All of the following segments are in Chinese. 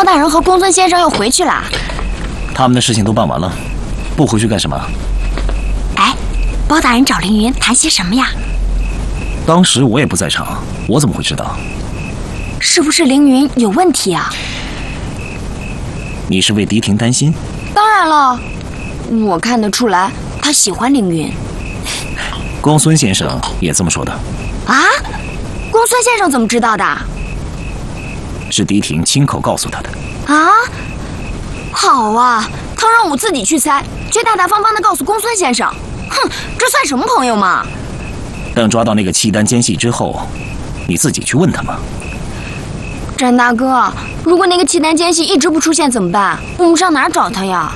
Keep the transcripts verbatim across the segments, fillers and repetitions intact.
包大人和公孙先生又回去了。 他们的事情都办完了，不回去干什么？ 哎，包大人找凌云谈些什么呀？ 当时我也不在场，我怎么会知道？ 是不是凌云有问题啊？ 你是为狄婷担心？ 当然了，我看得出来他喜欢凌云。 公孙先生也这么说的。 啊？公孙先生怎么知道的？ 是狄婷亲口告诉他的。 啊？好啊，他让我自己去猜，却大大方方地告诉公孙先生。哼，这算什么朋友嘛？ 等抓到那个契丹奸细之后，你自己去问他嘛。 詹大哥，如果那个契丹奸细一直不出现怎么办？我们上哪儿找他呀？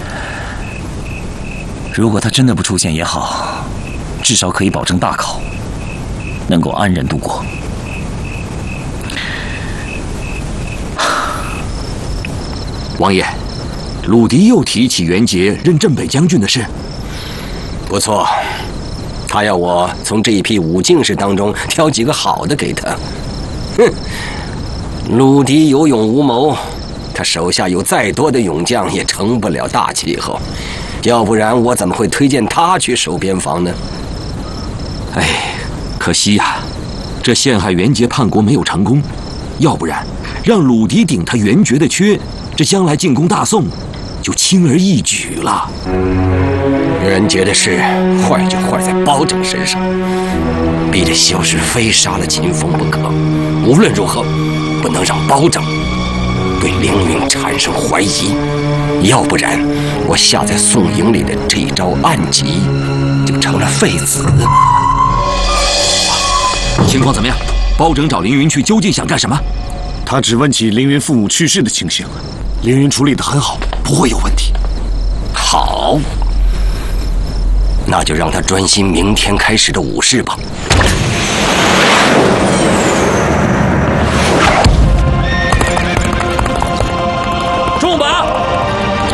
如果他真的不出现也好，至少可以保证大考能够安然度过。 王爷，鲁迪又提起袁杰任镇北将军的事。 不错，他要我从这一批武进士当中挑几个好的给他。哼，鲁迪有勇无谋，他手下有再多的勇将也成不了大气候。要不然我怎么会推荐他去守边防呢？ 哎，可惜呀、啊，这陷害袁杰叛国没有成功。要不然，让鲁迪顶他袁觉的缺，这将来进攻大宋就轻而易举了。 袁杰的事坏就坏在包拯身上，逼着萧氏非杀了秦风不可。无论如何，不能让包拯对凌云产生怀疑，要不然我下在宋营里的这一招暗棋就成了废子。 情况怎么样？包拯找凌云去究竟想干什么？ 他只问起凌云父母去世的情形，凌云处理得很好，不会有问题。 好，那就让他专心明天开始的武事吧。